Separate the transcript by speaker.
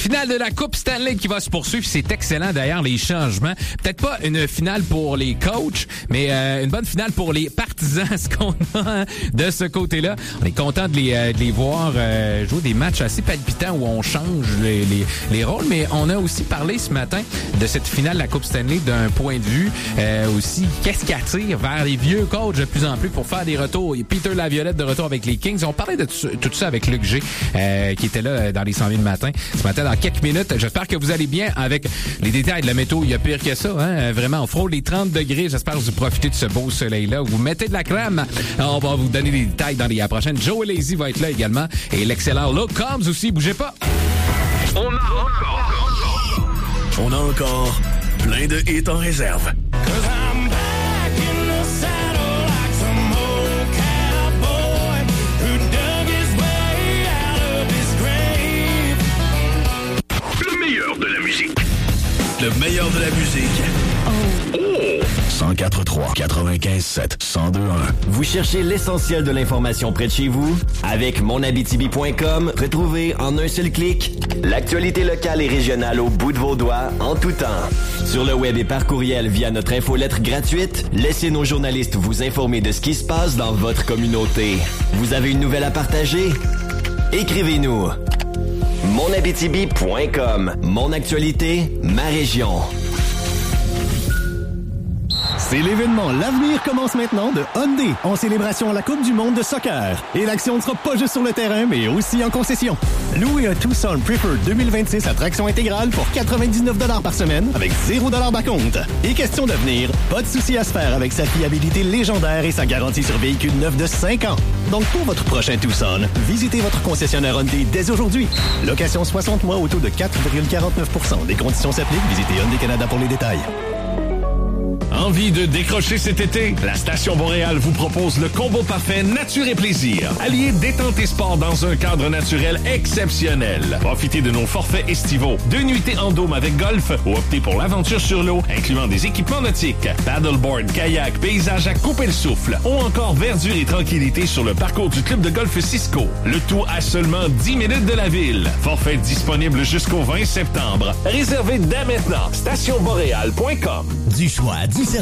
Speaker 1: finale de la Coupe Stanley qui va se poursuivre. C'est excellent d'ailleurs, les changements. Peut-être pas une finale pour les coachs, mais une bonne finale pour les partisans, ce qu'on a de ce côté-là. On est content de les voir jouer des matchs assez palpitants où on change les rôles, mais on a aussi parlé ce matin de cette finale de la Coupe Stanley d'un point de vue aussi, qu'est-ce qui attire vers les vieux coachs de plus en plus pour faire des retours. Et Peter Laviolette de retour avec les Kings. On parlait de tout ça avec Luc G, qui était là dans les 100 000 matin. Ce matin, dans quelques minutes, j'espère que vous allez bien avec les détails de la météo. Il y a pire que ça, hein? Vraiment, on frôle les 30 degrés. J'espère que vous profitez de ce beau soleil-là. Vous mettez de la crème. On va vous donner des détails dans les prochaines. Joe Lazy va être là également. Et l'excellent Luke Combs aussi. Bougez pas.
Speaker 2: On a encore plein de hits en réserve. Le meilleur de la musique. Le meilleur de la musique. Oh! 104.3, 95.7, 102.1.
Speaker 3: Vous cherchez l'essentiel de l'information près de chez vous? Avec monabitibi.com, retrouvez en un seul clic l'actualité locale et régionale au bout de vos doigts, en tout temps. Sur le web et par courriel via notre infolettre gratuite, laissez nos journalistes vous informer de ce qui se passe dans votre communauté. Vous avez une nouvelle à partager? Écrivez-nous. monabitibi.com. Mon actualité, ma région.
Speaker 4: C'est l'événement L'avenir commence maintenant de Hyundai en célébration à la Coupe du monde de soccer. Et l'action ne sera pas juste sur le terrain, mais aussi en concession. Louez un Tucson Preferred 2026 à traction intégrale pour 99 $ par semaine avec 0 $ d'acompte. Et question d'avenir, pas de souci à se faire avec sa fiabilité légendaire et sa garantie sur véhicule neuf de 5 ans. Donc pour votre prochain Tucson, visitez votre concessionnaire Hyundai dès aujourd'hui. Location 60 mois au taux de 4,49 %. Des conditions s'appliquent. Visitez Hyundai Canada pour les détails.
Speaker 5: Envie de décrocher cet été? La Station Boréal vous propose le combo parfait nature et plaisir. Alliez détente et sport dans un cadre naturel exceptionnel. Profitez de nos forfaits estivaux. 2 nuitées en dôme avec golf ou optez pour l'aventure sur l'eau, incluant des équipements nautiques, paddleboard, kayak, paysage à couper le souffle ou encore verdure et tranquillité sur le parcours du club de golf Cisco. Le tout à seulement 10 minutes de la ville. Forfait disponible jusqu'au 20 septembre. Réservez dès maintenant. stationboréal.com.
Speaker 6: Du choix, du